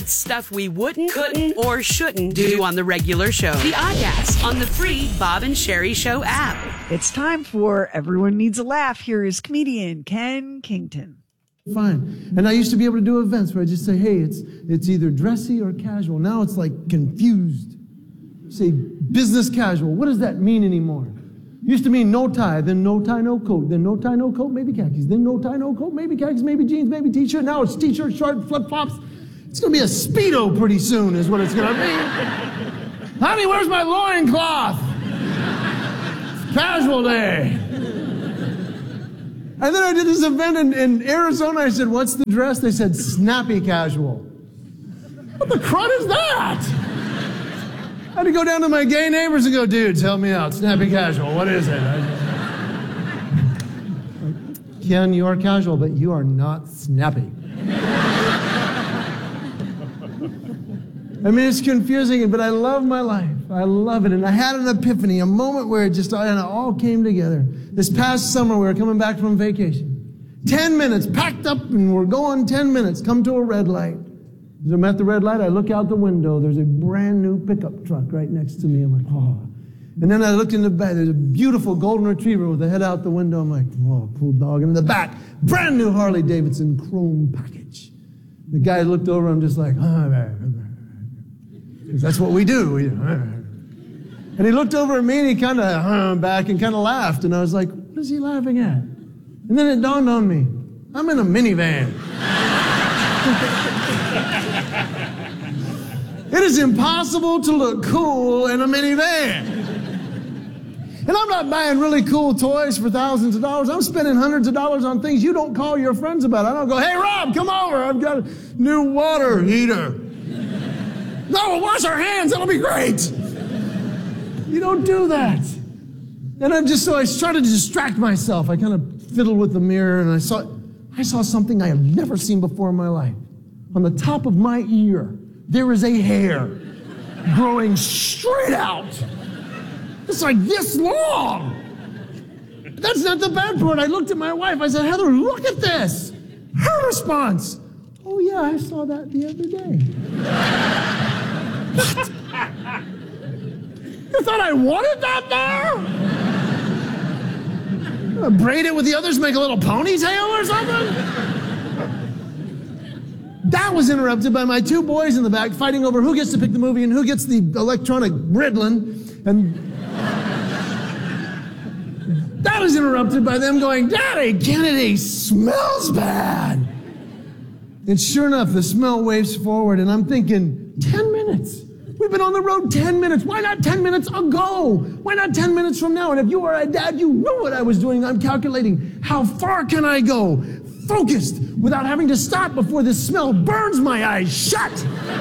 It's stuff we wouldn't, couldn't, or shouldn't do on the regular show. The Oddcast on the free Bob and Sherry Show app. It's time for Everyone Needs a Laugh. Here is comedian Ken Kington. Fine. And I used to be able to do events where I just say, hey, it's either dressy or casual. Now it's like confused. Say business casual. What does that mean anymore? Used to mean no tie, then no tie, no coat, then no tie, no coat, maybe khakis, then no tie, no coat, maybe khakis, maybe jeans, maybe t-shirt. Now it's t-shirt, short, flip-flops. It's going to be a Speedo pretty soon is what it's going to be. Honey, where's my loincloth? Casual day. And then I did this event in Arizona. I said, what's the dress? They said, snappy casual. What the crud is that? I had to go down to my gay neighbors and go, dudes, help me out. Snappy casual, what is it? Ken, you are casual, but you are not snappy. I mean, it's confusing, but I love my life. I love it. And I had an epiphany, a moment where it all came together. This past summer, we were coming back from vacation. 10 minutes, packed up, and we're going 10 minutes. Come to a red light. As I'm at the red light, I look out the window. There's a brand new pickup truck right next to me. I'm like, oh. And then I looked in the back. There's a beautiful golden retriever with the head out the window. I'm like, whoa, cool dog. And in the back, brand new Harley Davidson chrome package. The guy looked over. I'm just like, because that's what we do. And he looked over at me and he kind of hung back and kind of laughed. And I was like, what is he laughing at? And then it dawned on me, I'm in a minivan. It is impossible to look cool in a minivan. And I'm not buying really cool toys for thousands of dollars. I'm spending hundreds of dollars on things you don't call your friends about. I don't go, hey, Rob, come over. I've got a new water heater. No, we'll wash our hands. That'll be great. You don't do that. And so I started to distract myself. I kind of fiddled with the mirror and I saw something I have never seen before in my life. On the top of my ear, there is a hair growing straight out. It's like this long. That's not the bad part. I looked at my wife. I said, Heather, look at this. Her response, oh yeah, I saw that the other day. What? You thought I wanted that there? Braid it with the others, make a little ponytail or something? That was interrupted by my two boys in the back fighting over who gets to pick the movie and who gets the electronic Ritalin. And that was interrupted by them going, Daddy, Kennedy smells bad. And sure enough, the smell waves forward, and I'm thinking, 10 minutes. We've been on the road 10 minutes. Why not 10 minutes ago? Why not 10 minutes from now? And if you are a dad, you know what I was doing. I'm calculating, how far can I go? Focused, without having to stop before this smell burns my eyes shut.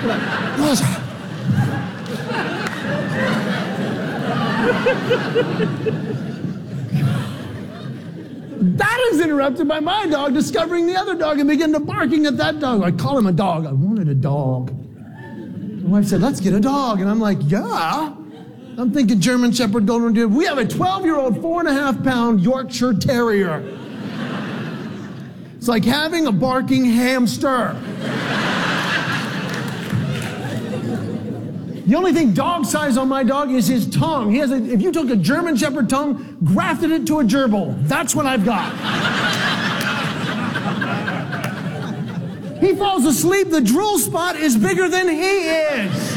That is interrupted by my dog discovering the other dog and begin to barking at that dog. I call him a dog. I wanted a dog. My wife said, let's get a dog. And I'm like, yeah. I'm thinking German Shepherd, Golden Retriever. We have a 12-year-old, 4.5-pound Yorkshire Terrier. It's like having a barking hamster. The only thing dog size on my dog is his tongue. If you took a German Shepherd tongue, grafted it to a gerbil, that's what I've got. He falls asleep, the drool spot is bigger than he is.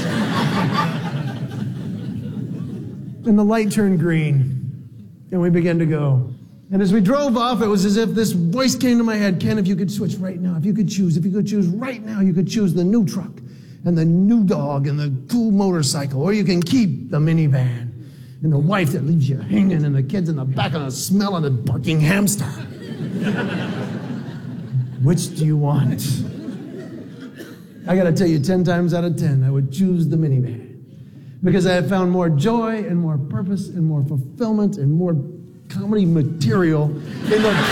And the light turned green, and we began to go. And as we drove off, it was as if this voice came to my head, Ken, if you could switch right now, if you could choose right now, you could choose the new truck and the new dog and the cool motorcycle, or you can keep the minivan and the wife that leaves you hanging and the kids in the back and the smell of the barking hamster. Which do you want? I got to tell you, 10 times out of 10, I would choose the minivan because I have found more joy and more purpose and more fulfillment and more comedy material in the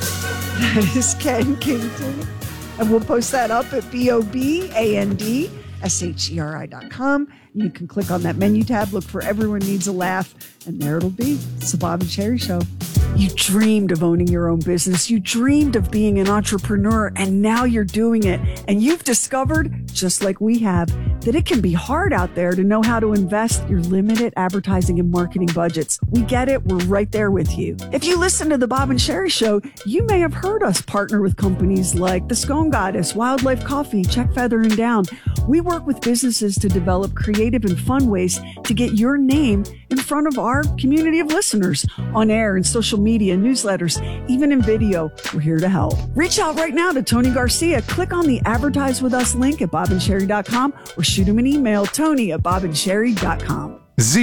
That is Ken Kington. And we'll post that up at BOBAND SHERI.com. And you can click on that menu tab, look for Everyone Needs a Laugh, and there it'll be. It's the Bob and Sherry Show. You dreamed of owning your own business. You dreamed of being an entrepreneur, and now you're doing it. And you've discovered, just like we have, that it can be hard out there to know how to invest your limited advertising and marketing budgets. We get it. We're right there with you. If you listen to the Bob and Sherry Show, you may have heard us partner with companies like the Scone Goddess, Wildlife Coffee, Check Feather and Down. We work with businesses to develop creative and fun ways to get your name in front of our community of listeners on air and social media, newsletters, even in video. We're here to help. Reach out right now to Tony Garcia. Click on the Advertise With Us link at bobandsherry.com or shoot him an email, tony@bobandsherry.com.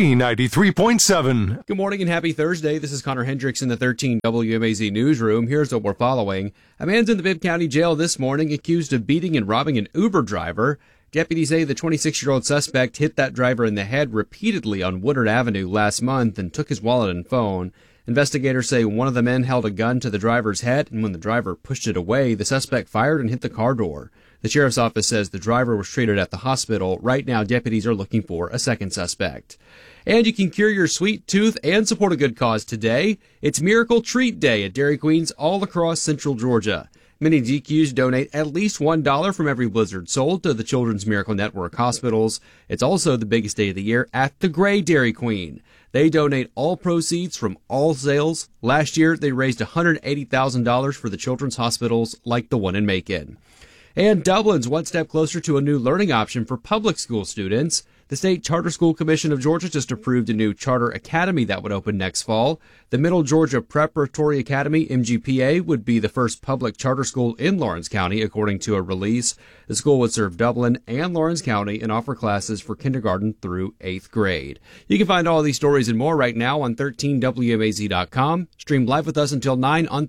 Z93.7. Good morning and happy Thursday. This is Connor Hendricks in the 13 WMAZ newsroom. Here's what we're following. A man's in the Bibb County Jail this morning accused of beating and robbing an Uber driver. Deputies say the 26-year-old suspect hit that driver in the head repeatedly on Woodard Avenue last month and took his wallet and phone. Investigators say one of the men held a gun to the driver's head, and when the driver pushed it away, the suspect fired and hit the car door. The sheriff's office says the driver was treated at the hospital. Right now, deputies are looking for a second suspect. And you can cure your sweet tooth and support a good cause today. It's Miracle Treat Day at Dairy Queens all across Central Georgia. Many DQs donate at least $1 from every Blizzard sold to the Children's Miracle Network hospitals. It's also the biggest day of the year at the Gray Dairy Queen. They donate all proceeds from all sales. Last year, they raised $180,000 for the children's hospitals like the one in Macon. And Dublin's one step closer to a new learning option for public school students. The State Charter School Commission of Georgia just approved a new charter academy that would open next fall. The Middle Georgia Preparatory Academy, MGPA, would be the first public charter school in Lawrence County, according to a release. The school would serve Dublin and Lawrence County and offer classes for kindergarten through 8th grade. You can find all these stories and more right now on 13WMAZ.com. Stream live with us until 9 on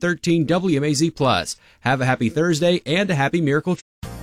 13WMAZ+. Have a happy Thursday and a happy Miracle.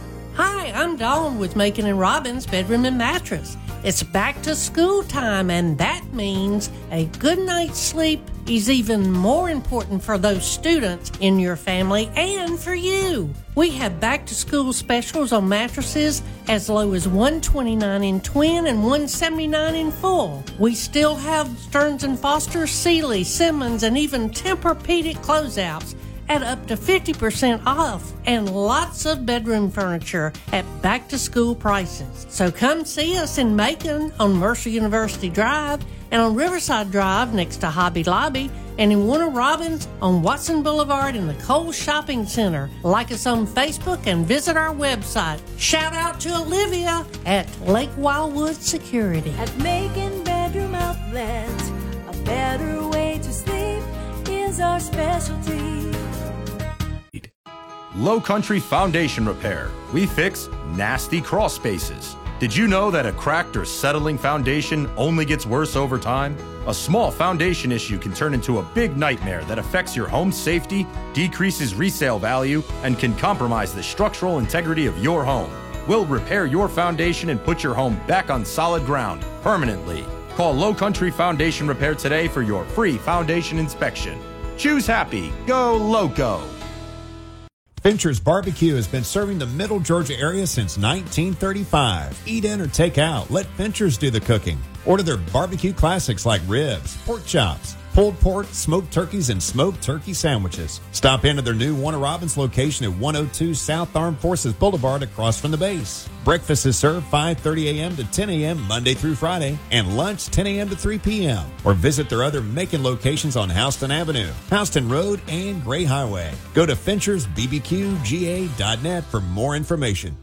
Hi, I'm Dawn with Macon and Robbins Bedroom and Mattress. It's back to school time, and that means a good night's sleep is even more important for those students in your family and for you. We have back to school specials on mattresses as low as $129 in twin and $179 in full. We still have Stearns & Foster, Sealy, Simmons, and even Tempur-Pedic closeouts at up to 50% off, and lots of bedroom furniture at back-to-school prices. So come see us in Macon on Mercer University Drive and on Riverside Drive next to Hobby Lobby, and in Warner Robins on Watson Boulevard in the Kohl's Shopping Center. Like us on Facebook and visit our website. Shout out to Olivia at Lake Wildwood Security. At Macon Bedroom Outlet, a better way to sleep is our specialty. Low Country Foundation Repair. We fix nasty crawl spaces. Did you know that a cracked or settling foundation only gets worse over time? A small foundation issue can turn into a big nightmare that affects your home's safety, decreases resale value, and can compromise the structural integrity of your home. We'll repair your foundation and put your home back on solid ground permanently. Call Low Country Foundation Repair today for your free foundation inspection. Choose happy. Go Loco. Fincher's Barbecue has been serving the Middle Georgia area since 1935. Eat in or take out. Let Fincher's do the cooking. Order their barbecue classics like ribs, pork chops, pulled pork, smoked turkeys, and smoked turkey sandwiches. Stop into their new Warner Robins location at 102 South Armed Forces Boulevard across from the base. Breakfast is served 5:30 a.m. to 10 a.m. Monday through Friday, and lunch 10 a.m. to 3 p.m. Or visit their other Macon locations on Houston Avenue, Houston Road, and Gray Highway. Go to FinchersBBQGA.net for more information.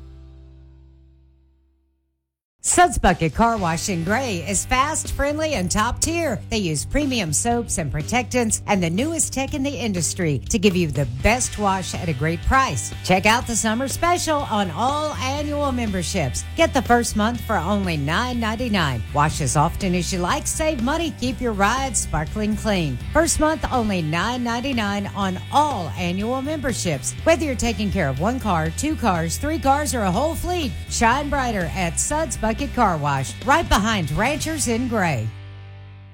Suds Bucket Car Wash in Gray is fast, friendly, and top tier. They use premium soaps and protectants and the newest tech in the industry to give you the best wash at a great price. Check out the summer special on all annual memberships. Get the first month for only $9.99. Wash as often as you like, save money, keep your ride sparkling clean. First month only $9.99 on all annual memberships. Whether you're taking care of one car, 2 cars, 3 cars, or a whole fleet, shine brighter at Suds Bucket Car Wash, right behind Ranchers in Gray.